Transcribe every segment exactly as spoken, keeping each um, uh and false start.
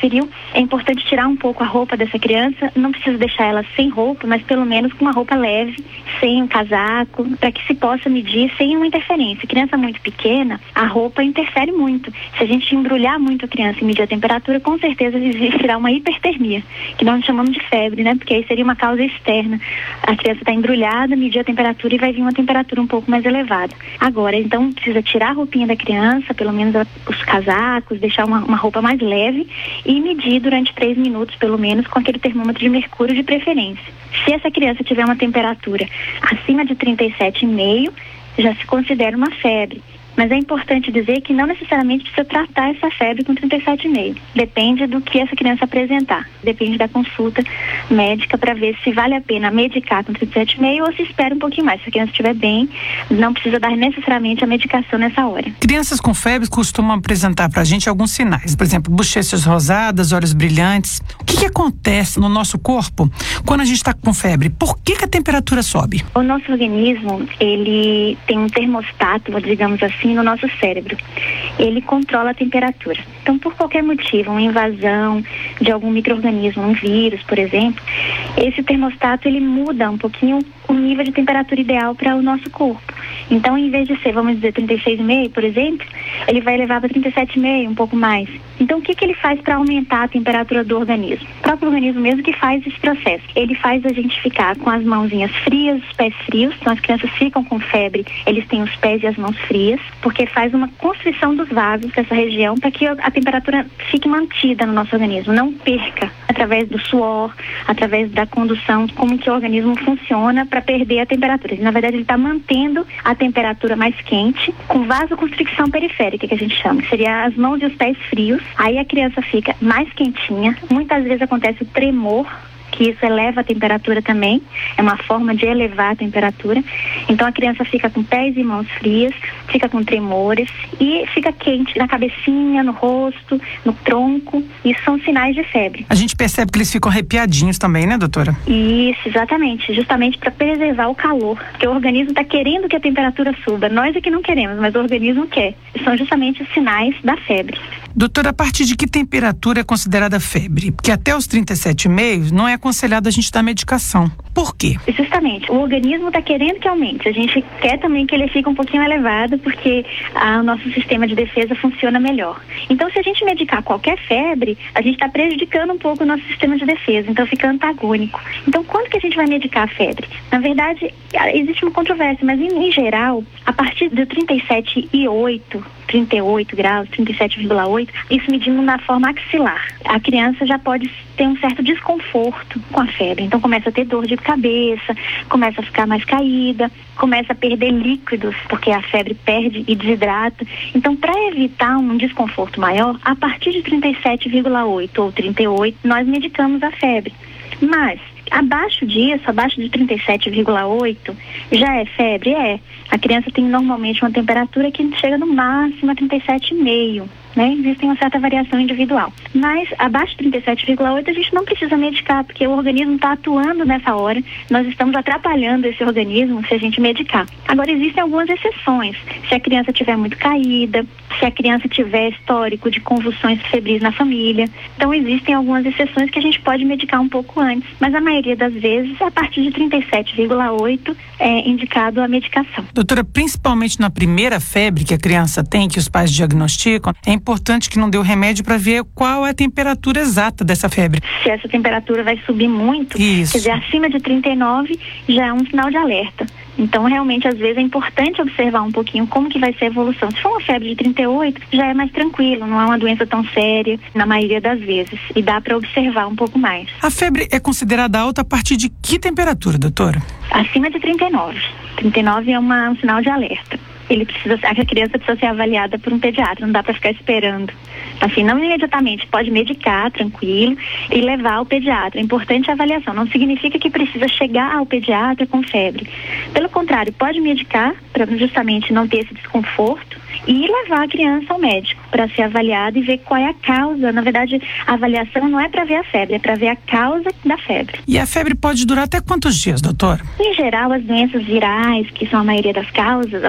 referiu, é importante tirar um pouco a roupa dessa criança, não precisa deixar ela sem roupa, mas pelo menos com uma roupa leve, sem um casaco, para que se possa medir sem uma interferência. Criança muito pequena, a roupa interfere muito. Se a gente embrulhar muito a criança e medir a temperatura, com certeza existirá uma hipertermia, que nós chamamos de febre, né? Porque aí seria uma causa externa. A criança está embrulhada, medir a temperatura e vai vir uma temperatura um pouco mais elevada. Agora, então, precisa tirar a roupinha da criança, pelo menos os casacos, deixar uma, uma roupa mais leve e medir durante três minutos, pelo menos, com aquele termômetro de mercúrio de preferência. Se essa criança tiver uma temperatura acima de trinta e sete vírgula cinco, já se considera uma febre. Mas é importante dizer que não necessariamente precisa tratar essa febre com trinta e sete vírgula cinco. Depende do que essa criança apresentar. Depende da consulta médica para ver se vale a pena medicar com trinta e sete vírgula cinco ou se espera um pouquinho mais. Se a criança estiver bem, não precisa dar necessariamente a medicação nessa hora. Crianças com febre costumam apresentar para a gente alguns sinais. Por exemplo, bochechas rosadas, olhos brilhantes. O que, que acontece no nosso corpo quando a gente está com febre? Por que, que a temperatura sobe? O nosso organismo, ele tem um termostato, digamos assim, no nosso cérebro. Ele controla a temperatura. Então, por qualquer motivo, uma invasão de algum micro-organismo, um vírus, por exemplo, esse termostato, ele muda um pouquinho o nível de temperatura ideal para o nosso corpo. Então, em vez de ser, vamos dizer, trinta e seis vírgula cinco, por exemplo, ele vai levar para trinta e sete vírgula cinco, um pouco mais. Então, o que, que ele faz para aumentar a temperatura do organismo? O próprio organismo mesmo que faz esse processo. Ele faz a gente ficar com as mãozinhas frias, os pés frios. Então, as crianças ficam com febre, eles têm os pés e as mãos frias, porque faz uma constrição dos vasos dessa região para que a temperatura fique mantida no nosso organismo, não perca através do suor, através da condução, como que o organismo funciona para perder a temperatura. Na verdade, ele está mantendo a temperatura mais quente com vasoconstricção periférica, que a gente chama, que seria as mãos e os pés frios. Aí a criança fica mais quentinha, muitas vezes acontece o tremor, que isso eleva a temperatura também, é uma forma de elevar a temperatura. Então a criança fica com pés e mãos frias, fica com tremores e fica quente na cabecinha, no rosto, no tronco. Isso são sinais de febre. A gente percebe que eles ficam arrepiadinhos também, né, doutora? Isso, exatamente, justamente para preservar o calor, porque o organismo está querendo que a temperatura suba. Nós é que não queremos, mas o organismo quer. São justamente os sinais da febre. Doutora, a partir de que temperatura é considerada febre? Porque até os trinta e sete vírgula cinco não é aconselhado a gente dar medicação. Por quê? Justamente, o organismo está querendo que aumente. A gente quer também que ele fique um pouquinho elevado, porque ah, o nosso sistema de defesa funciona melhor. Então, se a gente medicar qualquer febre, a gente está prejudicando um pouco o nosso sistema de defesa, então fica antagônico. Então, quando que a gente vai medicar a febre? Na verdade, existe uma controvérsia, mas em, em geral, a partir de trinta e sete vírgula oito, trinta e oito graus, trinta e sete vírgula oito, isso medindo na forma axilar. A criança já pode ter um certo desconforto com a febre. Então começa a ter dor de cabeça, começa a ficar mais caída, começa a perder líquidos, porque a febre perde e desidrata. Então, para evitar um desconforto maior, a partir de trinta e sete vírgula oito ou trinta e oito, nós medicamos a febre. Mas abaixo disso, abaixo de trinta e sete vírgula oito, já é febre? É. A criança tem normalmente uma temperatura que chega no máximo a trinta e sete vírgula cinco. Né? Existe uma certa variação individual. Mas abaixo de trinta e sete vírgula oito a gente não precisa medicar, porque o organismo está atuando nessa hora. Nós estamos atrapalhando esse organismo se a gente medicar. Agora, existem algumas exceções. Se a criança estiver muito caída, se a criança tiver histórico de convulsões febris na família. Então, existem algumas exceções que a gente pode medicar um pouco antes. Mas a maioria das vezes, a partir de trinta e sete vírgula oito é indicado a medicação. Doutora, principalmente na primeira febre que a criança tem, que os pais diagnosticam, é importante que não dê o remédio para ver qual é a temperatura exata dessa febre. Se essa temperatura vai subir muito, Isso. quer dizer, acima de trinta e nove já é um sinal de alerta. Então, realmente, às vezes é importante observar um pouquinho como que vai ser a evolução. Se for uma febre de trinta e oito, já é mais tranquilo, não é uma doença tão séria, na maioria das vezes, e dá para observar um pouco mais. A febre é considerada alta a partir de que temperatura, doutora? Acima de trinta e nove. trinta e nove é uma, um sinal de alerta. Ele precisa, a criança precisa ser avaliada por um pediatra, não dá para ficar esperando. Assim, não imediatamente, pode medicar, tranquilo, e levar ao pediatra. É importante a avaliação, não significa que precisa chegar ao pediatra com febre. Pelo contrário, pode medicar, para justamente não ter esse desconforto, e levar a criança ao médico para ser avaliada e ver qual é a causa. Na verdade, a avaliação não é para ver a febre, é para ver a causa da febre. E a febre pode durar até quantos dias, doutor? Em geral, as doenças virais, que são a maioria das causas, a maioria das vezes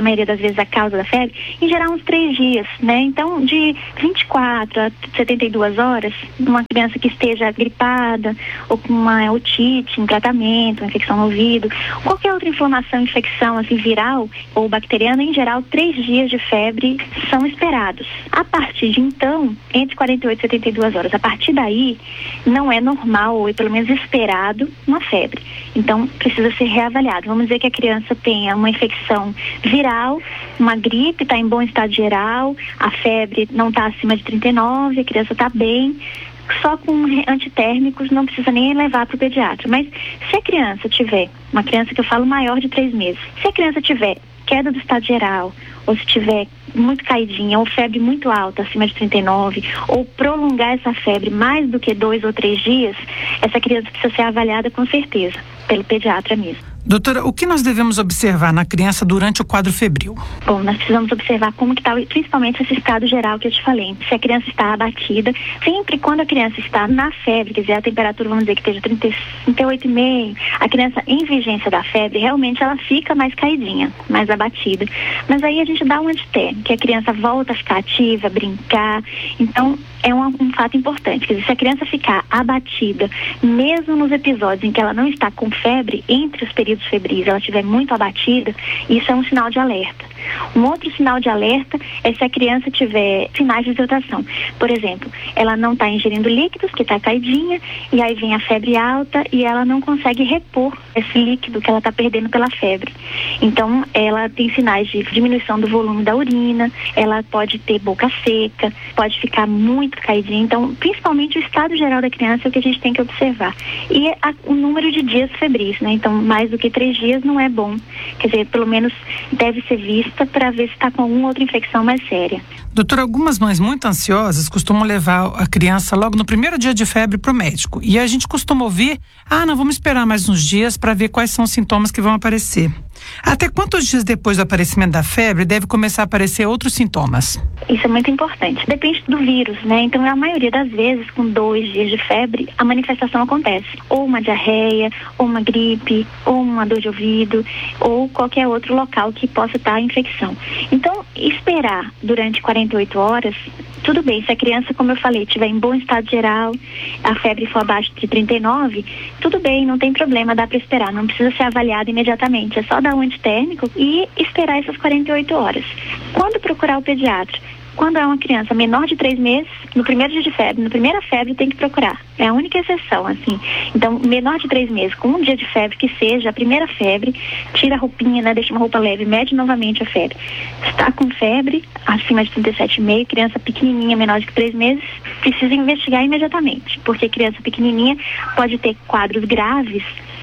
vezes a causa da febre, em geral uns três dias, né? Então, de vinte e quatro a setenta e duas horas, uma criança que esteja gripada ou com uma otite em tratamento, uma infecção no ouvido, qualquer outra inflamação, infecção assim, viral ou bacteriana, em geral, três dias de febre são esperados. A partir de então, entre quarenta e oito e setenta e duas horas, a partir daí, não é normal ou pelo menos esperado uma febre. Então, precisa ser reavaliado. Vamos dizer que a criança tenha uma infecção viral, uma gripe, está em bom estado geral, a febre não está acima de trinta e nove, a criança está bem, só com antitérmicos, não precisa nem levar para o pediatra. Mas se a criança tiver, uma criança que eu falo maior de três meses, se a criança tiver queda do estado geral, ou se tiver muito caidinha, ou febre muito alta, acima de trinta e nove, ou prolongar essa febre mais do que dois ou três dias, essa criança precisa ser avaliada com certeza, pelo pediatra mesmo. Doutora, o que nós devemos observar na criança durante o quadro febril? Bom, nós precisamos observar como que está, principalmente esse estado geral que eu te falei. Se a criança está abatida, sempre quando a criança está na febre, quer dizer, a temperatura, vamos dizer que esteja trinta, trinta e oito vírgula cinco, a criança em vigência da febre, realmente ela fica mais caidinha, mais abatida. Mas aí a gente dá um antitérmico, que a criança volta a ficar ativa, brincar. Então, é um, um fato importante. Quer dizer, se a criança ficar abatida, mesmo nos episódios em que ela não está com febre, entre os períodos febris, ela estiver muito abatida, isso é um sinal de alerta. Um outro sinal de alerta é se a criança tiver sinais de desidratação. Por exemplo, ela não está ingerindo líquidos, que está caidinha, e aí vem a febre alta e ela não consegue repor esse líquido que ela está perdendo pela febre. Então, ela tem sinais de diminuição do volume da urina, ela pode ter boca seca, pode ficar muito caidinha. Então, principalmente o estado geral da criança é o que a gente tem que observar. E a, o número de dias febris, né? Então, mais do que três dias não é bom. Quer dizer, pelo menos deve ser vista para ver se está com alguma outra infecção mais séria. Doutora, algumas mães muito ansiosas costumam levar a criança logo no primeiro dia de febre para o médico. E a gente costuma ouvir, ah, não, vamos esperar mais uns dias para ver quais são os sintomas que vão aparecer. Até quantos dias depois do aparecimento da febre deve começar a aparecer outros sintomas? Isso é muito importante. Depende do vírus, né? Então, a maioria das vezes, com dois dias de febre, a manifestação acontece. Ou uma diarreia, ou uma gripe, ou uma dor de ouvido, ou qualquer outro local que possa estar a infecção. Então, esperar durante quarenta e oito horas, tudo bem. Se a criança, como eu falei, estiver em bom estado geral, a febre for abaixo de trinta e nove, tudo bem, não tem problema, dá para esperar. Não precisa ser avaliada imediatamente. É só dar um antitérmico e esperar essas quarenta e oito horas. Quando procurar o pediatra? Quando é uma criança menor de três meses, no primeiro dia de febre, na primeira febre tem que procurar. É a única exceção, assim. Então, menor de três meses, com um dia de febre que seja, a primeira febre, tira a roupinha, né, deixa uma roupa leve, mede novamente a febre. Está com febre, acima de trinta e sete vírgula cinco, criança pequenininha, menor de três meses, precisa investigar imediatamente, porque criança pequenininha pode ter quadros graves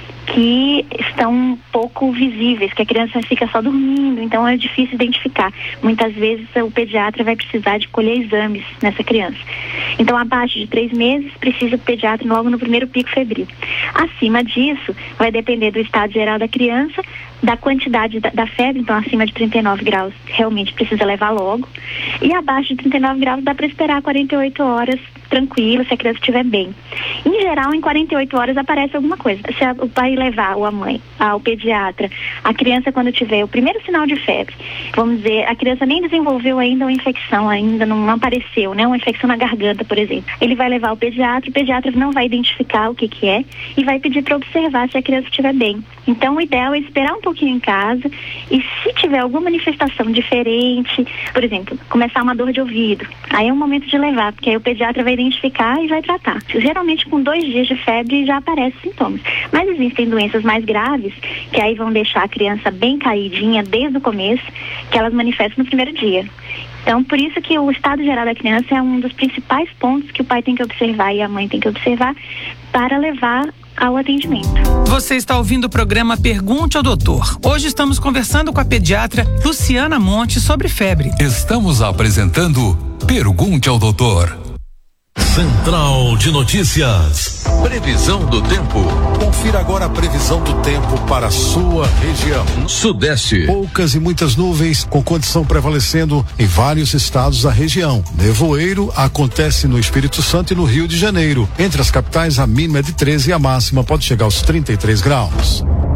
que estão um pouco visíveis, que a criança fica só dormindo, então é difícil identificar. Muitas vezes o pediatra vai precisar de colher exames nessa criança. Então, abaixo de três meses, precisa o pediatra logo no primeiro pico febril. Acima disso, vai depender do estado geral da criança, da quantidade da, da febre, então acima de trinta e nove graus realmente precisa levar logo, e abaixo de trinta e nove graus dá para esperar quarenta e oito horas tranquilo, se a criança estiver bem. Em geral, em quarenta e oito horas aparece alguma coisa. Se a, o pai levar, ou a mãe, ao pediatra, a criança quando tiver o primeiro sinal de febre, vamos dizer, a criança nem desenvolveu ainda uma infecção, ainda não apareceu, né? Uma infecção na garganta, por exemplo. Ele vai levar ao pediatra, o pediatra não vai identificar o que que é e vai pedir para observar se a criança estiver bem. Então, o ideal é esperar um pouquinho em casa e se tiver alguma manifestação diferente, por exemplo, começar uma dor de ouvido, aí é o momento de levar, porque aí o pediatra vai identificar e vai tratar. Geralmente, com dois dias de febre já aparecem sintomas. Mas existem doenças mais graves, que aí vão deixar a criança bem caidinha desde o começo, que elas manifestam no primeiro dia. Então, por isso que o estado geral da criança é um dos principais pontos que o pai tem que observar e a mãe tem que observar para levar ao atendimento. Você está ouvindo o programa Pergunte ao Doutor. Hoje estamos conversando com a pediatra Luciana Monte sobre febre. Estamos apresentando Pergunte ao Doutor. Central de Notícias. Previsão do tempo. Confira agora a previsão do tempo para a sua região. Sudeste. Poucas e muitas nuvens, com condição prevalecendo em vários estados da região. Nevoeiro acontece no Espírito Santo e no Rio de Janeiro. Entre as capitais, a mínima é de treze e a máxima pode chegar aos trinta e três graus.